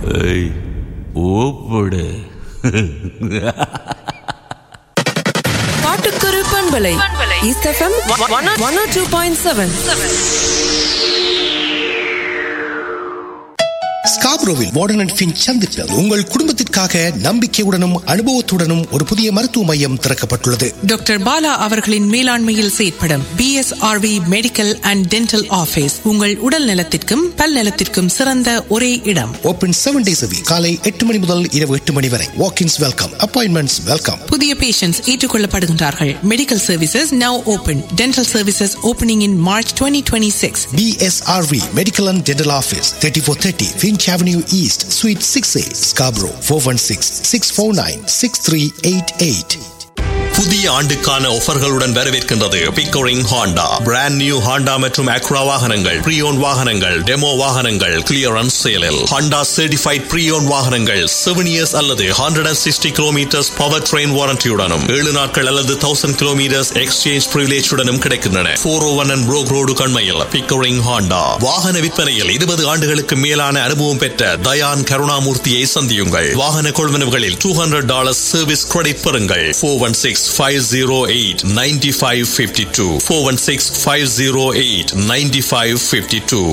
ஏய் ஓப்படு. பாட்டுக்குரு பண்பலை east FM 102.7. ஸ்காப்ரோவில் warden and Finch சந்திப்பில் உங்கள் குடும்பத்திற்காக நம்பிக்கையுடனும் அனுபவத்துடனும் ஒரு புதிய மருத்துவ மையம் திறக்கப்பட்டுள்ளது. டாக்டர் பாலா அவர்களின் மேலாண்மையில் செயற்படும் BSRV medical and dental office உங்கள் உடல் நலத்திற்கும் பல் நலத்திற்கும் சிறந்த ஒரே இடம். Open 7 days a week. காலை 8 மணி முதல் இரவு 8 மணி வரை. வாக்-இன்ஸ் வெல்கம், அப்பாயின்மெண்ட்ஸ் வெல்கம். புதிய patients ஏற்றுக்கொள்ளப்படுகின்றார்கள். Medical services now open. Dental services opening in March 2026. BSRV Medical and Dental Office, 3430 Finch Avenue East, Suite 6A, Scarborough, 416-649-6388. புதிய ஆண்டுக்கான ஆஃபர்களுடன் வரவேற்கின்றது Pickering Honda. Brand new Honda மற்றும் Accra வாகனங்கள், ப்ரீயோன் வாகனங்கள், டெமோ வாகனங்கள் clearance சேலில். Honda certified ப்ரீயோன் வாகனங்கள் 7 years அல்லது 160 kilometers power train வாரண்டியுடனும் 7 நாட்கள் அல்லது 1000 kilometers எக்ஸ்சேஞ்ச் பிரிவிலேஜுடனும் கிடைக்கின்றன. 401 and Brook Road கண்மையில் Pickering Honda. வாகன விற்பனையில் 20 ஆண்டுகளுக்கு மேலான அனுபவம் பெற்ற தயான் கருணாமூர்த்தியை சந்தியுங்கள். வாகன கொள்வனவுகளில் $200 சர்வீஸ் கிரெடிட் பெறுங்கள். 416-508-9552 416-508-9552.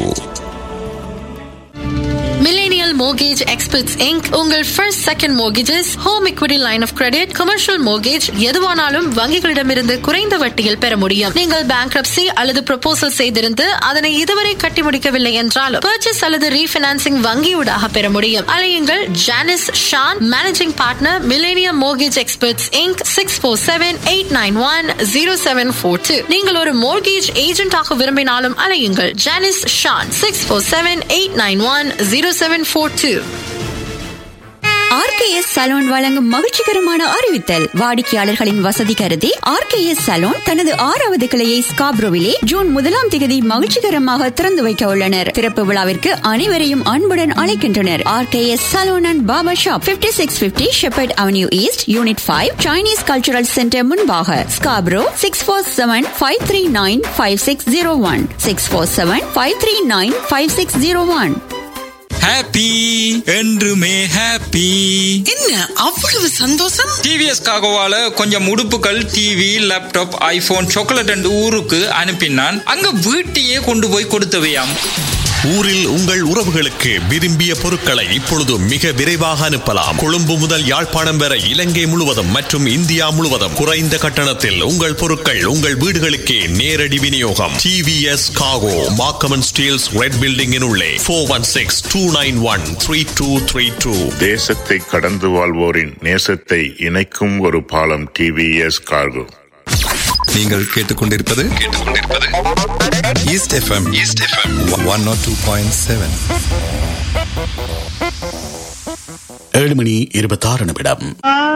Millennial Mortgage Experts Inc. உங்கள் first second mortgages, home equity line of credit, commercial mortgage எதுவானாலும் வங்கிகளிடமிருந்து குறைந்த வட்டியில் பெற முடியும். நீங்கள் bankruptcy அல்லது proposal செய்திருந்து அதனை இதுவரை கட்டி முடிக்கவில்லை என்றாலும் purchase அல்லது refinancing வங்கியூடாக பெற முடியும். அலையுங்கள் Janice Shawn, managing partner, Millennium Mortgage Experts Inc. 647-891-0742. நீங்கள் ஒரு mortgage agent ஆக விரும்பினாலும் அலையுங்கள் ஜானிஸ் ஷான் 647-891-0742. RKS சலூன் வழங்கும் மகிழ்ச்சிகரமான அறிவித்தல். வாடிக்கையாளர்களின் வசதி கருதி RKS சலூன் தனது 6வது கிளையை ஸ்காப்ரோவிலே ஜூன் 1 மகிழ்ச்சிகரமாக திறந்து வைக்க உள்ளனர். திறப்பு விழாவிற்கு அனைவரையும் அன்புடன் அழைக்கின்றனர். RKS salon and barber shop, 5650 shepherd avenue east, unit 5, Chinese cultural centre முன்பாக, ஸ்காப்ரோ. 647-539-5601 647-539-5601. ஹாப்பி என்றுமே ஹாப்பி. என்ன அவ்வளவு சந்தோஷம்? டிவிஎஸ் காகோவால கொஞ்சம் உடுப்புகள், TV, laptop, iPhone, chocolate and ஊருக்கு அனுப்பினான். அங்க வீட்டையே கொண்டு போய் கொடுத்தவையாம். ஊரில் உங்கள் உறவுகளுக்கு விரும்பிய பொருட்களை இப்பொழுது மிக விரைவாக அனுப்பலாம். கொழும்பு முதல் யாழ்ப்பாணம் வரை இலங்கை முழுவதும் மற்றும் இந்தியா முழுவதும் குறைந்த கட்டணத்தில் உங்கள் பொருட்கள் உங்கள் வீடுகளுக்கே நேரடி விநியோகம். TVS காகோ, மார்க்கம் & ஸ்டீல்ஸ் ரெட் பில்டிங்கின் உள்ளே 416-291-3232. தேசத்தை கடந்து வாழ்வோரின் நேசத்தை இணைக்கும் ஒரு பாலம் TVS கார்கோ. நீங்கள் கேட்டுக்கொண்டிருப்பது ஈஸ்ட் FM 102.7. 7:26.